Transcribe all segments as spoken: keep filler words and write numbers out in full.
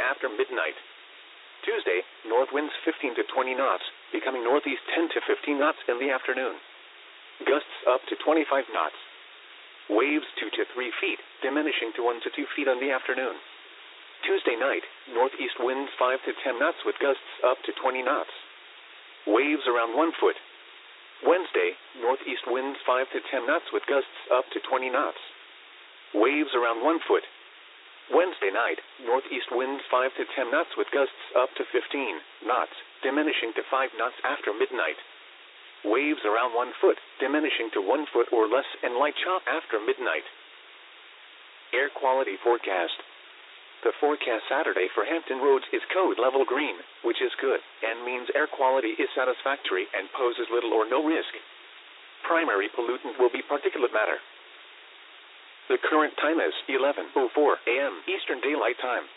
after midnight. Tuesday, north winds fifteen to twenty knots, becoming northeast ten to fifteen knots in the afternoon. Gusts up to twenty-five knots. Waves two to three feet, diminishing to one to two feet in the afternoon. Tuesday night, northeast winds five to ten knots with gusts up to twenty knots. Waves around one foot. Wednesday, northeast winds five to ten knots with gusts up to twenty knots. Waves around one foot. Wednesday night, northeast winds five to ten knots with gusts up to fifteen knots, diminishing to five knots after midnight. Waves around one foot, diminishing to one foot or less, and light chop after midnight. Air quality forecast. The forecast Saturday for Hampton Roads is code level green, which is good, and means air quality is satisfactory and poses little or no risk. Primary pollutant will be particulate matter. The current time is eleven oh four a m Eastern Daylight Time.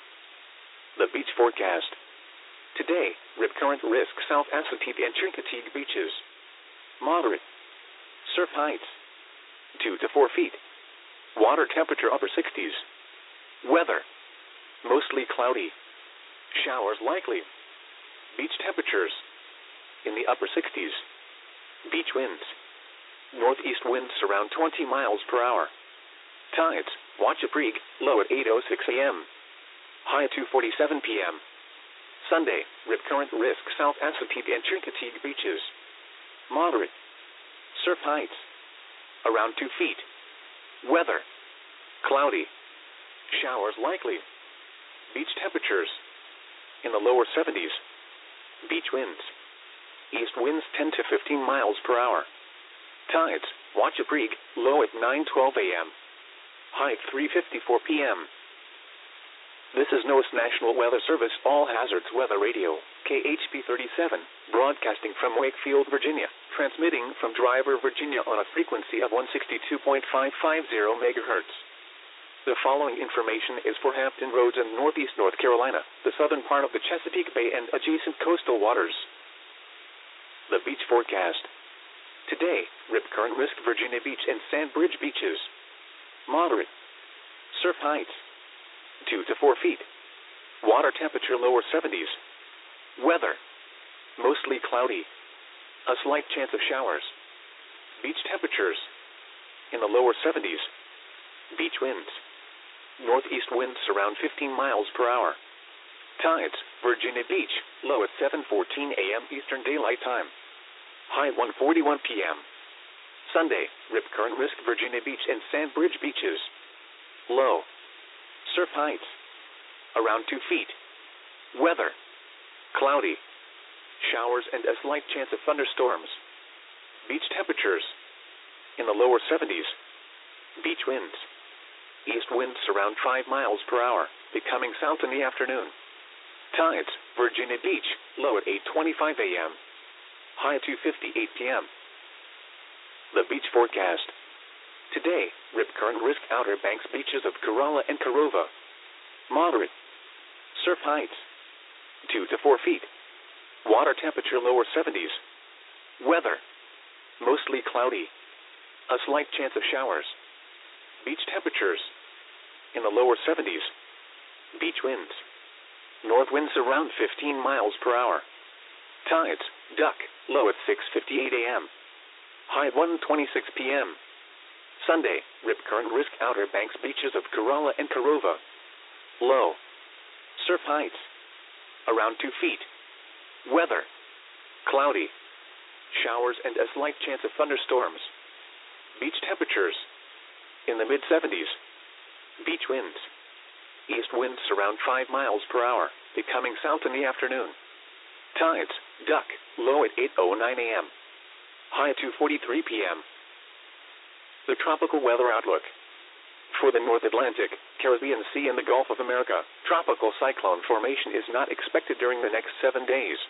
The beach forecast. Today, rip current risk South Assateague and Chincoteague beaches. Moderate. Surf heights two to four feet. Water temperature upper sixties. Weather. Mostly cloudy. Showers likely. Beach temperatures in the upper sixties. Beach winds. Northeast winds around twenty miles per hour. Tides, Wachapreague, low at eight oh six a m High at two forty-seven p m Sunday, rip current risk South Assateague and Chincoteague beaches. Moderate. Surf heights around two feet. Weather. Cloudy. Showers likely. Beach temperatures in the lower seventies. Beach winds. East winds ten to fifteen miles per hour. Tides, Wachapreague, low at nine twelve a m High at three fifty-four p m This is NOAA's National Weather Service All Hazards Weather Radio, K H P thirty-seven, broadcasting from Wakefield, Virginia, transmitting from Driver, Virginia on a frequency of one sixty-two point five five zero megahertz. The following information is for Hampton Roads and Northeast North Carolina, the southern part of the Chesapeake Bay and adjacent coastal waters. The beach forecast. Today, rip current risk Virginia Beach and Sandbridge beaches. Moderate. Surf heights two to four feet. Water temperature lower seventies. Weather. Mostly cloudy. A slight chance of showers. Beach temperatures in the lower seventies. Beach winds. Northeast winds around fifteen miles per hour. Tides, Virginia Beach, low at seven fourteen a m Eastern Daylight Time. High one forty-one p m Sunday, rip current risk Virginia Beach and Sandbridge beaches. Low. Surf heights around two feet. Weather. Cloudy. Showers and a slight chance of thunderstorms. Beach temperatures in the lower seventies. Beach winds. East winds around five miles per hour, becoming south in the afternoon. Tides, Virginia Beach, low at eight twenty-five a m High at two fifty-eight p m The beach forecast. Today, rip current risk Outer Banks beaches of Corolla and Carova. Moderate. Surf heights two to four feet. Water temperature lower seventies. Weather. Mostly cloudy. A slight chance of showers. Beach temperatures in the lower seventies. Beach winds. North winds around fifteen miles per hour. Tides, duck, low at six fifty-eight a m High at one twenty-six p m Sunday, rip current risk Outer Banks beaches of Corolla and Carova. Low. Surf heights around two feet. Weather. Cloudy. Showers and a slight chance of thunderstorms. Beach temperatures in the mid seventies. Beach winds. East winds around five miles per hour, becoming south in the afternoon. Tides, duck, low at eight oh nine a m High at two forty-three p m The tropical weather outlook. For the North Atlantic, Caribbean Sea and the Gulf of America, tropical cyclone formation is not expected during the next seven days.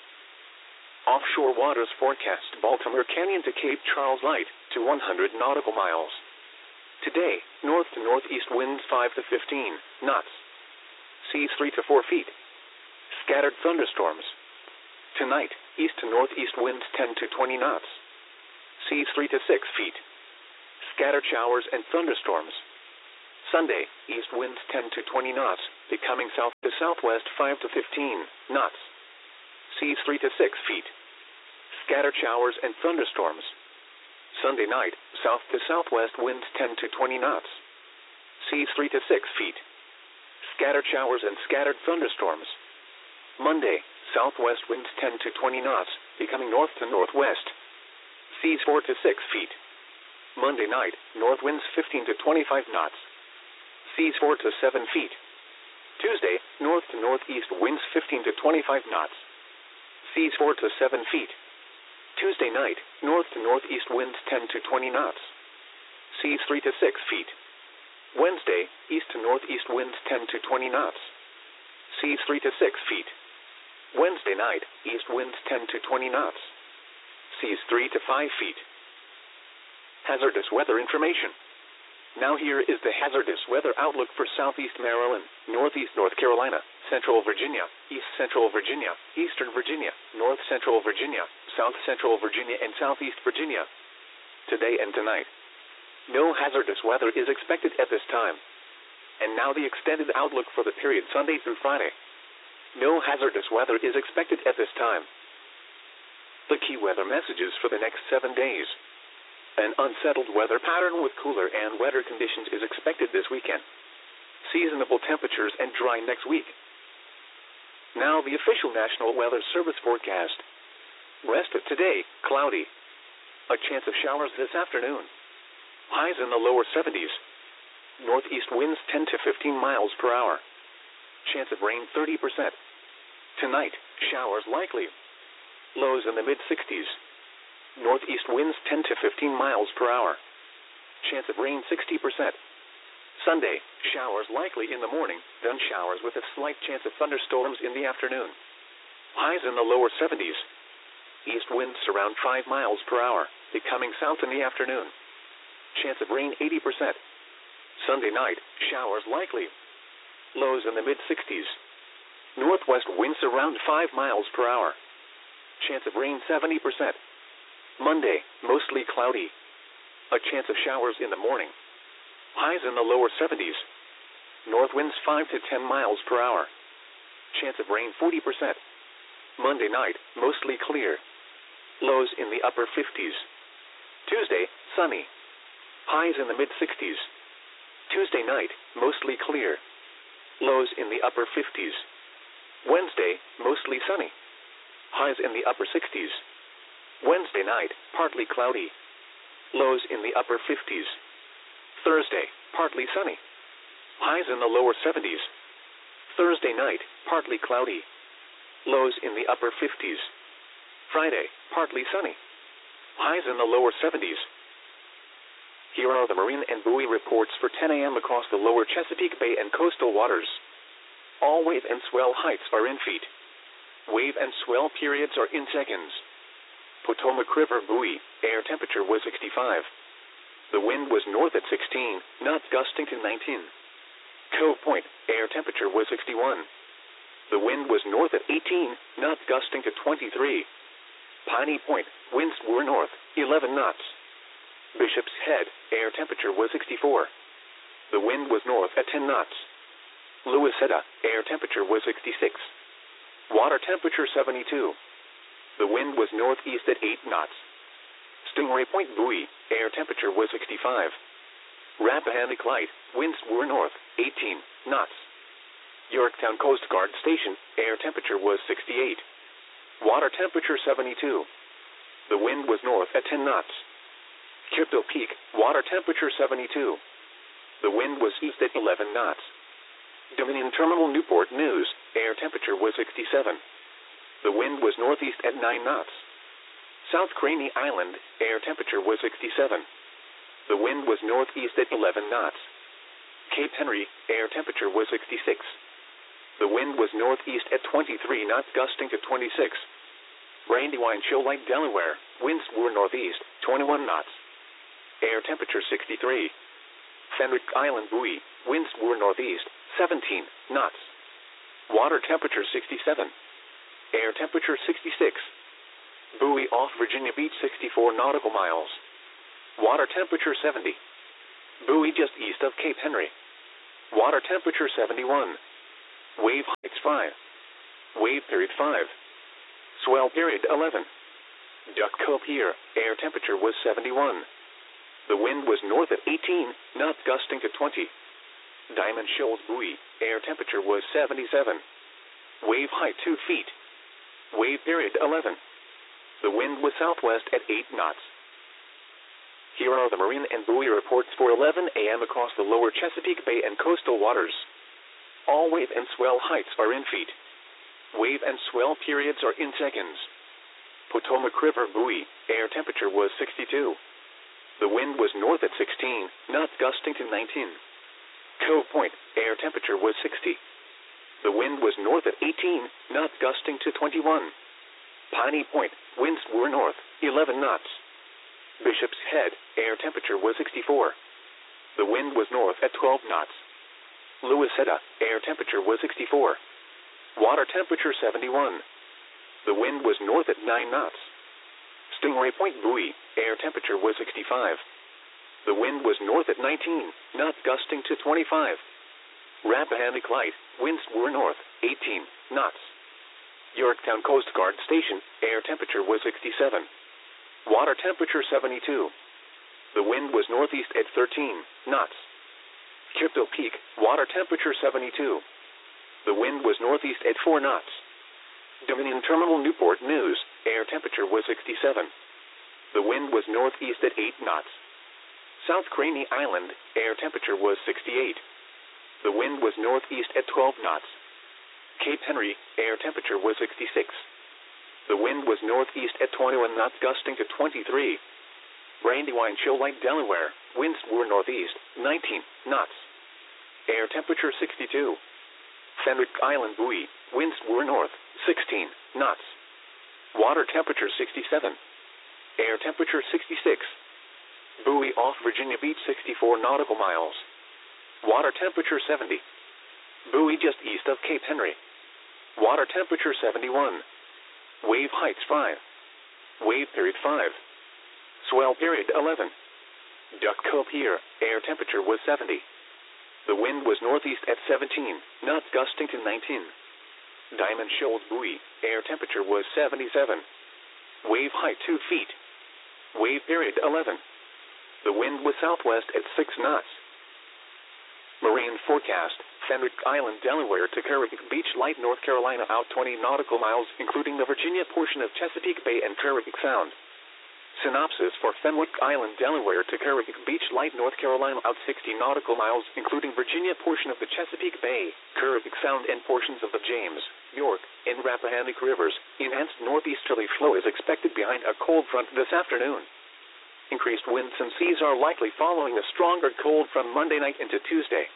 Offshore waters forecast Baltimore Canyon to Cape Charles light to one hundred nautical miles. Today, north to northeast winds five to fifteen knots. Seas three to four feet. Scattered thunderstorms. Tonight, east to northeast winds ten to twenty knots. Seas three to six feet. Scattered showers and thunderstorms. Sunday, east winds ten to twenty knots, becoming south to southwest five to fifteen knots. Seas three to six feet. Scattered showers and thunderstorms. Sunday night, south to southwest winds ten to twenty knots. Seas three to six feet. Scattered showers and scattered thunderstorms. Monday, southwest winds ten to twenty knots, becoming north to northwest. Seas four to six feet. Monday night, north winds fifteen to twenty-five knots. Seas four to seven feet. Tuesday, north to northeast winds fifteen to twenty-five knots. Seas four to seven feet. Tuesday night, north to northeast winds ten to twenty knots. Seas three to six feet. Wednesday, east to northeast winds ten to twenty knots. Seas three to six feet. Wednesday night, east winds ten to twenty knots. Seas three to five feet. Hazardous weather information. Now here is the hazardous weather outlook for southeast Maryland, northeast North Carolina, central Virginia, east central Virginia, eastern Virginia, north central Virginia, south central Virginia, and southeast Virginia. Today and tonight. No hazardous weather is expected at this time. And now the extended outlook for the period Sunday through Friday. No hazardous weather is expected at this time. The key weather messages for the next seven days. An unsettled weather pattern with cooler and wetter conditions is expected this weekend. Seasonable temperatures and dry next week. Now the official National Weather Service forecast. Rest of today, cloudy. A chance of showers this afternoon. Highs in the lower seventies. Northeast winds ten to fifteen miles per hour. Chance of rain thirty percent. Tonight, showers likely. Lows in the mid-sixties. Northeast winds ten to fifteen miles per hour. Chance of rain sixty percent. Sunday, showers likely in the morning, then showers with a slight chance of thunderstorms in the afternoon. Highs in the lower seventies. East winds around five miles per hour, becoming south in the afternoon. Chance of rain eighty percent. Sunday night, showers likely. Lows in the mid-sixties. Northwest winds around five miles per hour. Chance of rain seventy percent. Monday, mostly cloudy. A chance of showers in the morning. Highs in the lower seventies. North winds five to ten miles per hour. Chance of rain forty percent. Monday night, mostly clear. Lows in the upper fifties. Tuesday, sunny. Highs in the mid-sixties. Tuesday night, mostly clear. Lows in the upper fifties. Wednesday, mostly sunny. Highs in the upper sixties. Wednesday night, partly cloudy. Lows in the upper fifties. Thursday, partly sunny. Highs in the lower seventies. Thursday night, partly cloudy. Lows in the upper fifties. Friday, partly sunny. Highs in the lower seventies. Here are the marine and buoy reports for ten a.m. across the lower Chesapeake Bay and coastal waters. All wave and swell heights are in feet. Wave and swell periods are in seconds. Potomac River buoy, air temperature was sixty-five. The wind was north at sixteen, knots gusting to nineteen. Cove Point, air temperature was sixty-one. The wind was north at eighteen, knots gusting to twenty-three. Piney Point, winds were north, eleven knots. Bishop's Head, air temperature was sixty-four. The wind was north at ten knots. Louisetta, air temperature was sixty-six. Water temperature seventy-two. The wind was northeast at eight knots. Stingray Point buoy, air temperature was sixty-five. Rappahannock Light, winds were north, eighteen knots. Yorktown Coast Guard Station, air temperature was sixty-eight. Water temperature seventy-two. The wind was north at ten knots. Crypto Peak, water temperature seventy-two. The wind was east at eleven knots. Dominion Terminal Newport News, air temperature was sixty-seven. The wind was northeast at nine knots. South Craney Island, air temperature was sixty-seven. The wind was northeast at eleven knots. Cape Henry, air temperature was sixty-six. The wind was northeast at twenty-three knots gusting to twenty-six. Brandywine Shoalite, Delaware, winds were northeast, twenty-one knots. Air temperature sixty-three. Fenwick Island buoy, winds were northeast, seventeen knots. Water temperature sixty-seven. Air temperature sixty-six. Buoy off Virginia Beach sixty-four nautical miles. Water temperature seventy. Buoy just east of Cape Henry. Water temperature seventy-one. Wave heights five. Wave period five. Swell period eleven. Duck Cove Pier, air temperature was seventy-one. The wind was north at eighteen, knots gusting to twenty. Diamond Shoals Buoy, air temperature was seventy-seven. Wave height two feet. Wave period eleven. The wind was southwest at eight knots. Here are the marine and buoy reports for eleven a m across the lower Chesapeake Bay and coastal waters. All wave and swell heights are in feet. Wave and swell periods are in seconds. Potomac River Buoy, air temperature was sixty-two. The wind was north at sixteen, knots gusting to nineteen. Cove Point, air temperature was sixty. The wind was north at eighteen, knots gusting to twenty-one. Piney Point, winds were north, eleven knots. Bishop's Head, air temperature was sixty-four. The wind was north at twelve knots. Louisetta, air temperature was sixty-four. Water temperature seventy-one. The wind was north at nine knots. Stingray Point Buoy, air temperature was sixty-five. The wind was north at nineteen, knots gusting to twenty-five. Rappahannock Light, winds were north, eighteen knots. Yorktown Coast Guard Station, air temperature was sixty-seven. Water temperature seventy-two. The wind was northeast at thirteen knots. Crypto Peak, water temperature seventy-two. The wind was northeast at four knots. Dominion Terminal Newport News, air temperature was sixty-seven. The wind was northeast at eight knots. South Craney Island, air temperature was sixty-eight. The wind was northeast at twelve knots. Cape Henry, air temperature was sixty-six. The wind was northeast at twenty-one knots gusting to twenty-three. Brandywine Shoal Lake, Delaware, winds were northeast, nineteen knots. Air temperature sixty-two. Fenwick Island Buoy, winds were north, sixteen knots. Water temperature sixty-seven. Air temperature sixty-six. Buoy off Virginia Beach, sixty-four nautical miles. Water temperature seventy. Buoy just east of Cape Henry. Water temperature seventy-one. Wave heights five. Wave period five. Swell period eleven. Duck Cove Pier, air temperature was seventy. The wind was northeast at seventeen, knots gusting to nineteen. Diamond Shoals Buoy, air temperature was seventy-seven. Wave height two feet. Wave period eleven. The wind was southwest at six knots. Marine forecast, Fenwick Island, Delaware to Carrick Beach, Light, North Carolina, out twenty nautical miles, including the Virginia portion of Chesapeake Bay and Carrick Sound. Synopsis for Fenwick Island, Delaware to Carrick Beach, Light, North Carolina, out sixty nautical miles, including Virginia portion of the Chesapeake Bay, Carrick Sound, and portions of the James, York, and Rappahannock rivers. Enhanced northeasterly flow is expected behind a cold front this afternoon. Increased winds and seas are likely following a stronger cold from Monday night into Tuesday.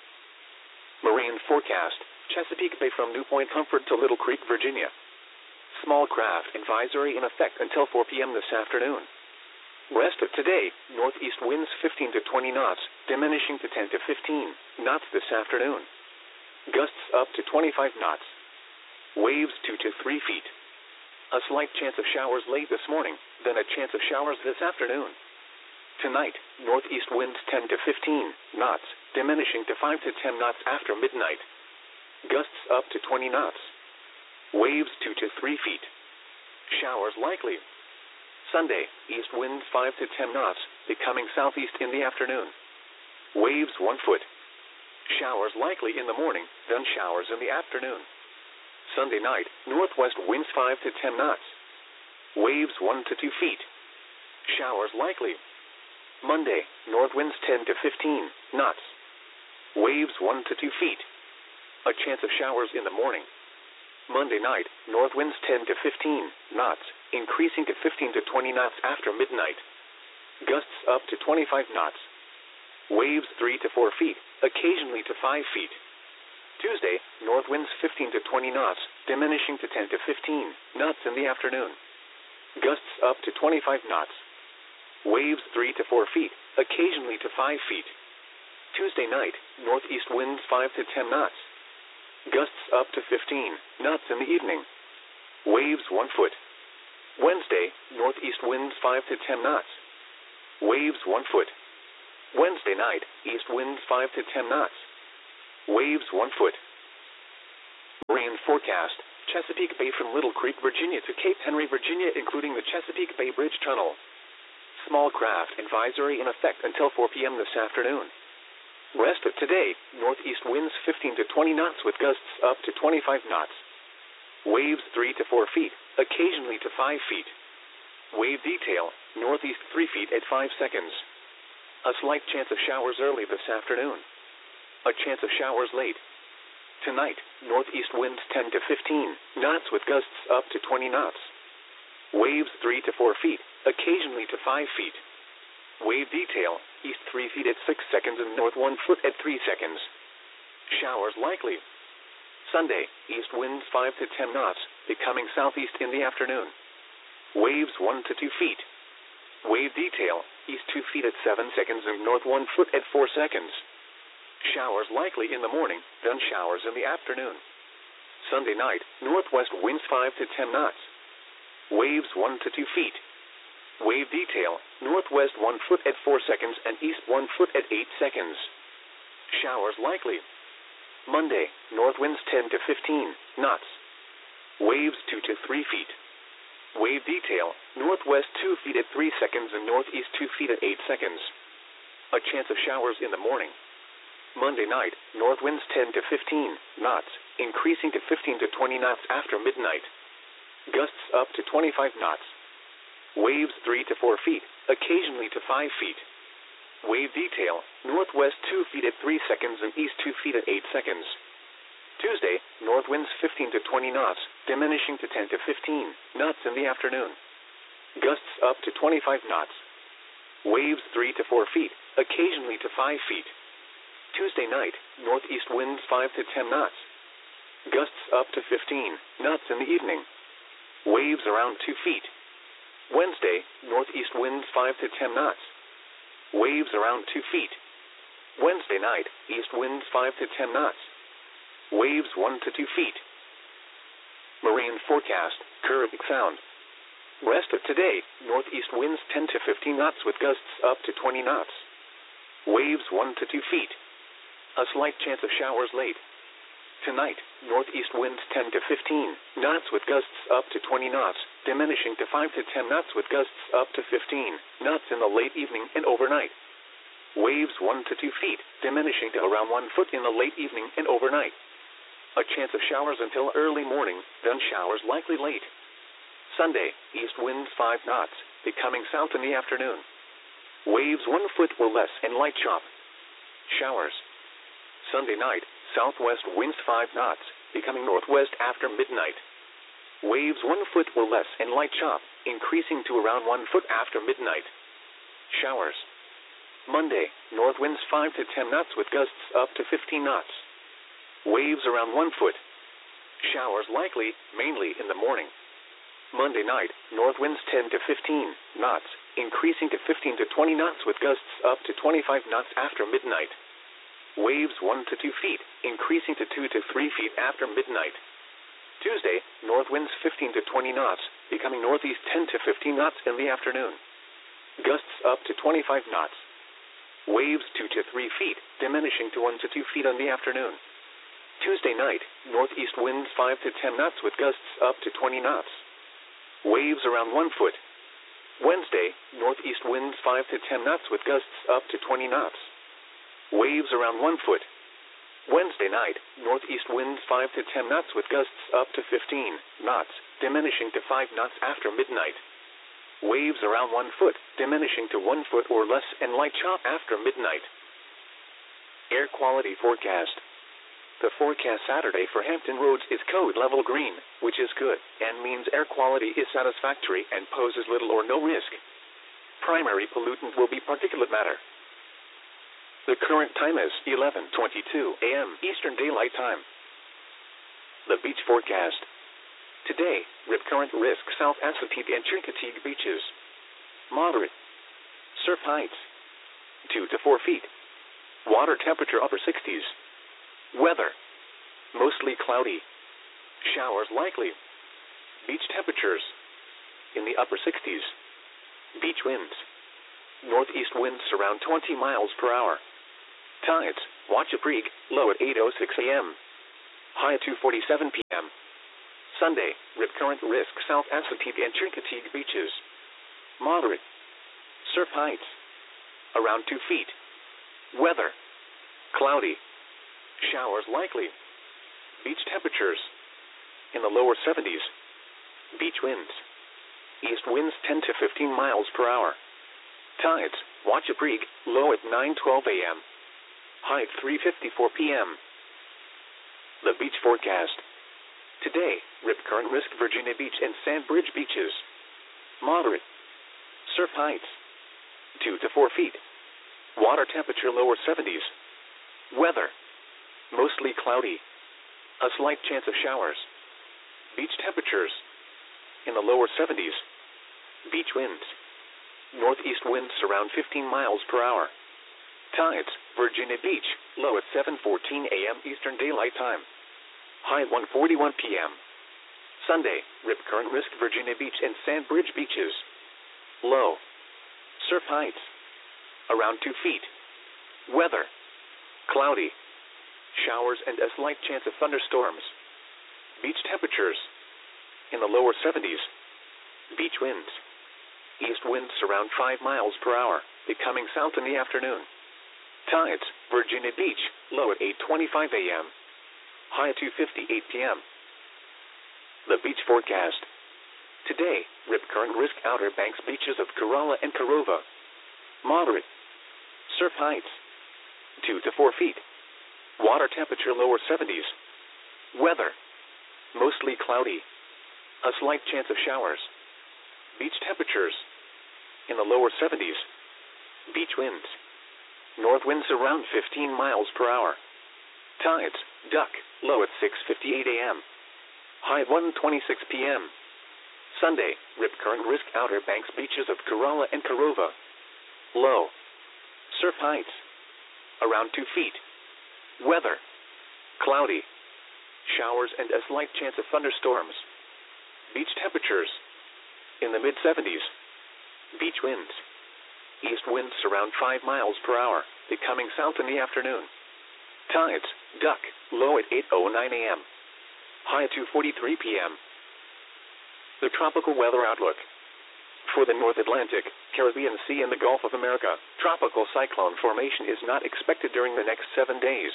Marine forecast, Chesapeake Bay from New Point Comfort to Little Creek, Virginia. Small craft advisory in effect until four p m this afternoon. Rest of today, northeast winds fifteen to twenty knots, diminishing to ten to fifteen knots this afternoon. Gusts up to twenty-five knots. Waves two to three feet. A slight chance of showers late this morning, then a chance of showers this afternoon. Tonight, northeast winds ten to fifteen knots, diminishing to five to ten knots after midnight. Gusts up to twenty knots. Waves two to three feet. Showers likely. Sunday, east winds five to ten knots, becoming southeast in the afternoon. Waves one foot. Showers likely in the morning, then showers in the afternoon. Sunday night, northwest winds five to ten knots. Waves one to two feet. Showers likely. Monday, north winds ten to fifteen knots. Waves one to two feet. A chance of showers in the morning. Monday night, north winds ten to fifteen knots, increasing to fifteen to twenty knots after midnight. Gusts up to twenty-five knots. Waves three to four feet, occasionally to five feet. Tuesday, north winds fifteen to twenty knots, diminishing to ten to fifteen knots in the afternoon. Gusts up to twenty-five knots. Waves three to four feet, occasionally to five feet. Tuesday night, northeast winds five to ten knots. Gusts up to fifteen knots in the evening. Waves one foot. Wednesday, northeast winds five to ten knots. Waves one foot. Wednesday night, east winds five to ten knots. Waves one foot. Rain forecast. Chesapeake Bay from Little Creek, Virginia to Cape Henry, Virginia, including the Chesapeake Bay Bridge Tunnel. Small craft advisory in effect until four p m this afternoon. Rest of today, northeast winds fifteen to twenty knots with gusts up to twenty-five knots. Waves three to four feet, occasionally to five feet. Wave detail, northeast three feet at five seconds. A slight chance of showers early this afternoon. A chance of showers late. Tonight, northeast winds ten to fifteen knots with gusts up to twenty knots. Waves three to four feet, occasionally to five feet. Wave detail, east three feet at six seconds and north one foot at three seconds. Showers likely. Sunday, east winds five to ten knots, becoming southeast in the afternoon. Waves one to two feet. Wave detail, east two feet at seven seconds and north one foot at four seconds. Showers likely in the morning, then showers in the afternoon. Sunday night, northwest winds five to ten knots. Waves one to two feet. Wave detail, northwest one foot at four seconds and east one foot at eight seconds. Showers likely. Monday, north winds ten to fifteen knots. Waves two to three feet. Wave detail, northwest two feet at three seconds and northeast two feet at eight seconds. A chance of showers in the morning. Monday night, north winds ten to fifteen knots, increasing to fifteen to twenty knots after midnight. Gusts up to twenty-five knots. Waves three to four feet, occasionally to five feet. Wave detail, northwest two feet at three seconds and east two feet at eight seconds. Tuesday, north winds fifteen to twenty knots, diminishing to ten to fifteen knots in the afternoon. Gusts up to twenty-five knots. Waves three to four feet, occasionally to five feet. Tuesday night, northeast winds five to ten knots. Gusts up to fifteen knots in the evening. Waves around two feet. Wednesday, northeast winds five to ten knots. Waves around two feet. Wednesday night, east winds five to ten knots. Waves one to two feet. Marine forecast, Caribbean Sound. Rest of today, northeast winds ten to fifteen knots with gusts up to twenty knots. Waves one to two feet. A slight chance of showers late. Tonight, northeast winds ten to fifteen knots with gusts up to twenty knots, diminishing to five to ten knots with gusts up to fifteen knots in the late evening and overnight. Waves one to two feet, diminishing to around one foot in the late evening and overnight. A chance of showers until early morning, then showers likely late. Sunday, east winds five knots, becoming south in the afternoon. Waves one foot or less and light chop. Showers. Sunday night, southwest winds five knots, becoming northwest after midnight. Waves one foot or less and light chop, increasing to around one foot after midnight. Showers. Monday, north winds five to ten knots with gusts up to fifteen knots. Waves around one foot. Showers likely, mainly in the morning. Monday night, north winds ten to fifteen knots, increasing to fifteen to twenty knots with gusts up to twenty-five knots after midnight. Waves one to two feet, increasing to two to three feet after midnight. Tuesday, north winds fifteen to twenty knots, becoming northeast ten to fifteen knots in the afternoon. Gusts up to twenty-five knots. Waves two to three feet, diminishing to one to two feet in the afternoon. Tuesday night, northeast winds five to ten knots with gusts up to twenty knots. Waves around one foot. Wednesday, northeast winds five to ten knots with gusts up to twenty knots. Waves around one foot. Wednesday night, northeast winds five to ten knots with gusts up to fifteen knots, diminishing to five knots after midnight. Waves around one foot, diminishing to one foot or less and light chop after midnight. Air quality forecast. The forecast Saturday for Hampton Roads is code level green, which is good, and means air quality is satisfactory and poses little or no risk. Primary pollutant will be particulate matter. The current time is eleven twenty-two a m Eastern Daylight Time. The beach forecast. Today, rip current risk South Assateague and Chincoteague beaches. Moderate. Surf heights two to four feet. Water temperature upper sixties. Weather. Mostly cloudy. Showers likely. Beach temperatures in the upper sixties. Beach winds. Northeast winds around twenty miles per hour. Tides, Watcha Creek, low at eight oh six a.m. High at two forty-seven p.m. Sunday, Rip Current Risk South Assateague and Chincoteague beaches. Moderate. Surf heights. Around two feet. Weather. Cloudy. Showers likely. Beach temperatures. In the lower seventies. Beach winds. East winds ten to fifteen miles per hour. Tides, Watcha Creek, low at nine twelve a.m. High at three fifty-four p.m. The beach forecast. Today, Rip Current Risk Virginia Beach and Sandbridge beaches. Moderate. Surf heights. two to four feet. Water temperature lower seventies. Weather. Mostly cloudy. A slight chance of showers. Beach temperatures. In the lower seventies. Beach winds. Northeast winds around fifteen miles per hour. Tides, Virginia Beach, low at seven fourteen a.m. Eastern Daylight Time. High at one forty-one p.m. Sunday, Rip Current Risk Virginia Beach and Sandbridge beaches. Low. Surf heights. Around two feet. Weather. Cloudy. Showers and a slight chance of thunderstorms. Beach temperatures. In the lower seventies. Beach winds. East winds around five miles per hour, becoming south in the afternoon. Tides, Virginia Beach, low at eight twenty-five a.m. High at two fifty-eight p.m. The beach forecast. Today, Rip Current Risk Outer Banks beaches of Corolla and Carova. Moderate. Surf heights. two to four feet. Water temperature lower seventies. Weather. Mostly cloudy. A slight chance of showers. Beach temperatures. In the lower seventies. Beach winds. North winds around fifteen miles per hour. Tides, duck, low at six fifty-eight a.m. High at one twenty-six p.m. Sunday, Rip Current Risk Outer Banks beaches of Corolla and Carova. Low. Surf heights. Around two feet. Weather. Cloudy. Showers and a slight chance of thunderstorms. Beach temperatures. In the mid seventies. Beach winds. East winds around five miles per hour, becoming south in the afternoon. Tides, duck, low at eight oh nine a.m. High at two forty-three p.m. The tropical weather outlook. For the North Atlantic, Caribbean Sea and the Gulf of America, tropical cyclone formation is not expected during the next seven days.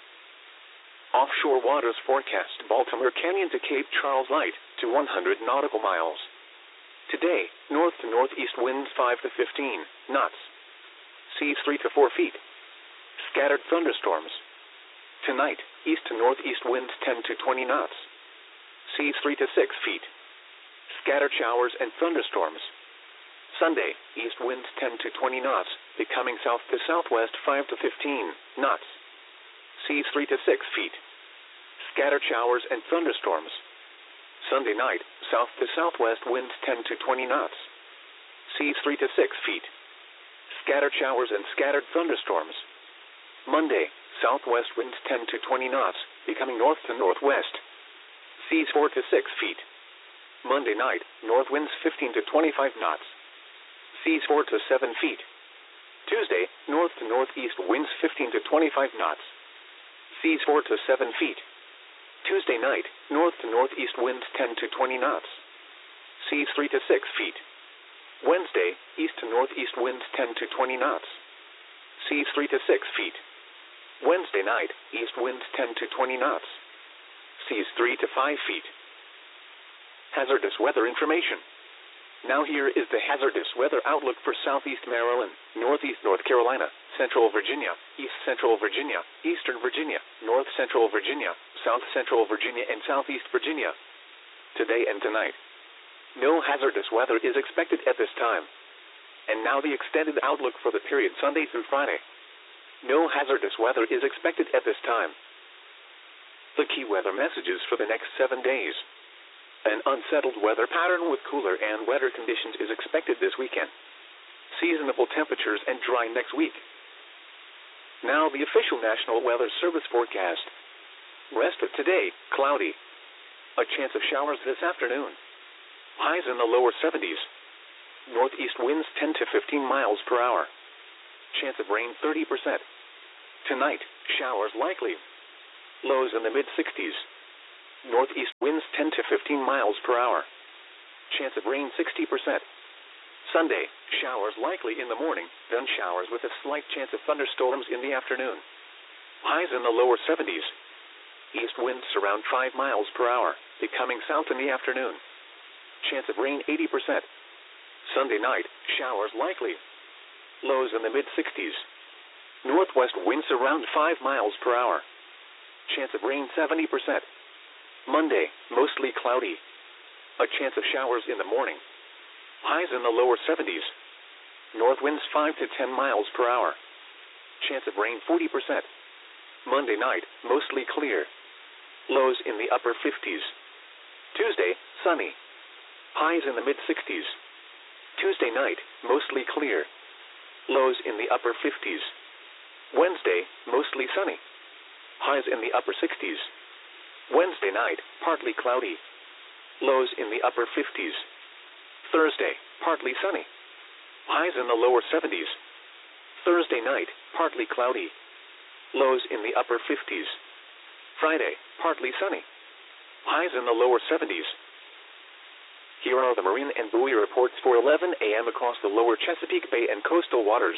Offshore waters forecast Baltimore Canyon to Cape Charles light to one hundred nautical miles. Today, north to northeast winds five to fifteen knots. Seas three to four feet. Scattered thunderstorms. Tonight, east to northeast winds ten to twenty knots. Seas three to six feet. Scattered showers and thunderstorms. Sunday, east winds ten to twenty knots, becoming south to southwest five to fifteen knots. Seas three to six feet. Scattered showers and thunderstorms. Sunday night, south to southwest winds ten to twenty knots. Seas three to six feet. Scattered showers and scattered thunderstorms. Monday, southwest winds ten to twenty knots, becoming north to northwest. Seas four to six feet. Monday night, north winds fifteen to twenty-five knots. Seas four to seven feet. Tuesday, north to northeast winds fifteen to twenty-five knots. Seas four to seven feet. Tuesday night, north to northeast winds ten to twenty knots. Seas three to six feet. Wednesday, east to northeast winds ten to twenty knots. Seas three to six feet. Wednesday night, east winds ten to twenty knots. Seas three to five feet. Hazardous weather information. Now here is the hazardous weather outlook for southeast Maryland, northeast North Carolina, central Virginia, east central Virginia, eastern Virginia, north central Virginia, south central Virginia, and southeast Virginia. Today and tonight. No hazardous weather is expected at this time. And now the extended outlook for the period Sunday through Friday. No hazardous weather is expected at this time. The key weather messages for the next seven days. An unsettled weather pattern with cooler and wetter conditions is expected this weekend. Seasonable temperatures and dry next week. Now the official National Weather Service forecast. Rest of today, cloudy. A chance of showers this afternoon. Highs in the lower seventies. Northeast winds ten to fifteen miles per hour. Chance of rain thirty percent. Tonight, showers likely. Lows in the mid sixties. Northeast winds ten to fifteen miles per hour. Chance of rain sixty percent. Sunday, showers likely in the morning, then showers with a slight chance of thunderstorms in the afternoon. Highs in the lower seventies. East winds around five miles per hour, becoming south in the afternoon. Chance of rain eighty percent. Sunday night, showers likely. Lows in the mid sixties. Northwest winds around five miles per hour. Chance of rain seventy percent. Monday, mostly cloudy. A chance of showers in the morning. Highs in the lower seventies. North winds five to ten miles per hour. Chance of rain forty percent. Monday night, mostly clear. Lows in the upper fifties. Tuesday, sunny. Highs in the mid sixties. Tuesday night, mostly clear. Lows in the upper fifties. Wednesday, mostly sunny. Highs in the upper sixties. Wednesday night, partly cloudy. Lows in the upper fifties. Thursday, partly sunny. Highs in the lower seventies. Thursday night, partly cloudy. Lows in the upper fifties. Friday, partly sunny. Highs in the lower seventies. Here are the marine and buoy reports for eleven a m across the lower Chesapeake Bay and coastal waters.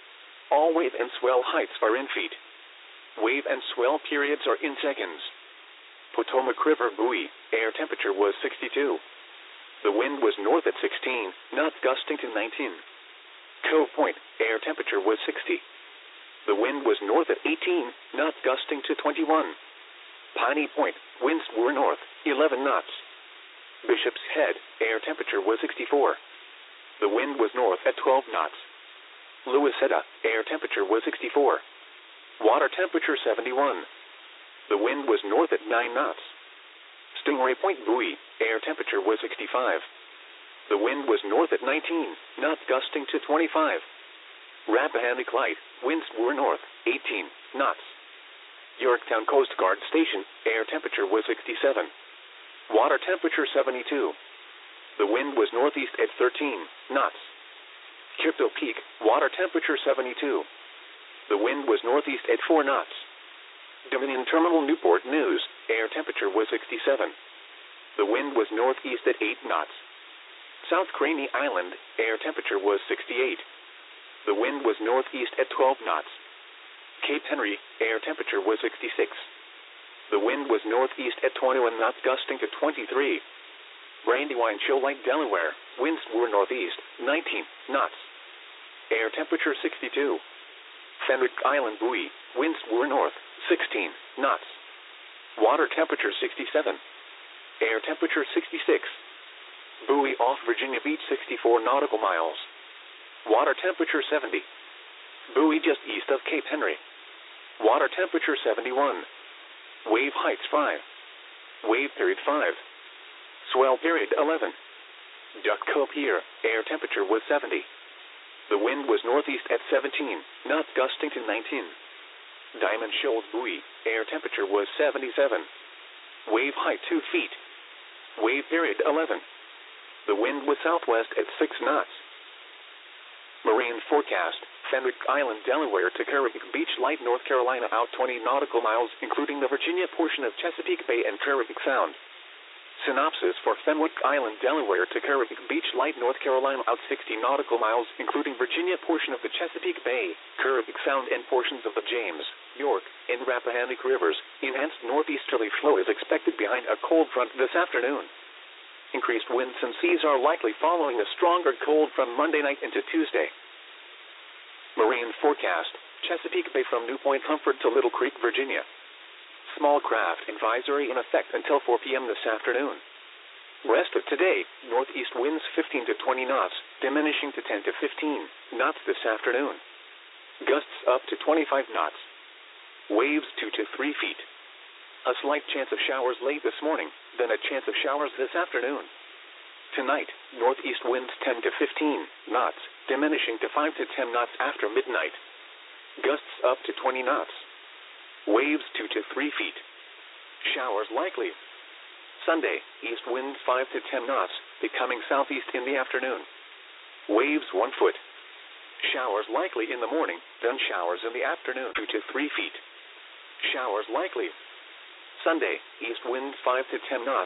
All wave and swell heights are in feet. Wave and swell periods are in seconds. Potomac River buoy, air temperature was sixty-two. The wind was north at sixteen, knots gusting to nineteen. Cove Point, air temperature was sixty. The wind was north at eighteen, knots gusting to twenty-one. Piney Point, winds were north, eleven knots. Bishop's Head, air temperature was sixty-four. The wind was north at twelve knots. Louisetta, air temperature was sixty-four. Water temperature seventy-one. The wind was north at nine knots. Stingray Point buoy, air temperature was sixty-five. The wind was north at nineteen, knots gusting to twenty-five. Rappahannock Light, winds were north, eighteen knots. Yorktown Coast Guard Station, air temperature was sixty-seven. Water temperature seventy-two. The wind was northeast at thirteen knots. Crypto Peak, water temperature seventy-two. The wind was northeast at four knots. Dominion Terminal Newport News, air temperature was sixty-seven. The wind was northeast at eight knots. South Craney Island, air temperature was sixty-eight. The wind was northeast at twelve knots. Cape Henry, air temperature was sixty-six. The wind was northeast at twenty-one knots gusting to twenty-three. Brandywine Shoal Lake, Delaware, winds were northeast, nineteen knots. Air temperature sixty-two. Fenwick Island buoy, winds were north, sixteen knots. Water temperature sixty-seven. Air temperature sixty-six. Buoy off Virginia Beach, sixty-four nautical miles. Water temperature seventy. Buoy just east of Cape Henry. Water temperature seventy-one. Wave heights five. Wave period five. Swell period eleven. Duck Cove Pier, air temperature was seventy. The wind was northeast at seventeen, knots gusting to nineteen. Diamond Shoals buoy, air temperature was seventy-seven. Wave height two feet. Wave period eleven. The wind was southwest at six knots. Marine forecast, Fenwick Island, Delaware to Caribbean Beach, Light, North Carolina, out twenty nautical miles, including the Virginia portion of Chesapeake Bay and Caribbean Sound. Synopsis for Fenwick Island, Delaware to Caribbean Beach, Light, North Carolina, out sixty nautical miles, including Virginia portion of the Chesapeake Bay, Caribbean Sound, and portions of the James, York, and Rappahannock rivers. Enhanced northeasterly flow is expected behind a cold front this afternoon. Increased winds and seas are likely following a stronger cold front Monday night into Tuesday. Marine forecast, Chesapeake Bay from New Point Comfort to Little Creek, Virginia. Small craft advisory in effect until four p m this afternoon. Rest of today, northeast winds fifteen to twenty knots, diminishing to ten to fifteen knots this afternoon. Gusts up to twenty-five knots. Waves two to three feet. A slight chance of showers late this morning, then a chance of showers this afternoon. Tonight, northeast winds ten to fifteen knots, diminishing to five to ten knots after midnight. Gusts up to twenty knots. Waves two to three feet. Showers likely. Sunday, east winds five to ten knots, becoming southeast in the afternoon. Waves one foot. Showers likely in the morning, then showers in the afternoon two to three feet. Showers likely. Sunday, east wind five to ten knots.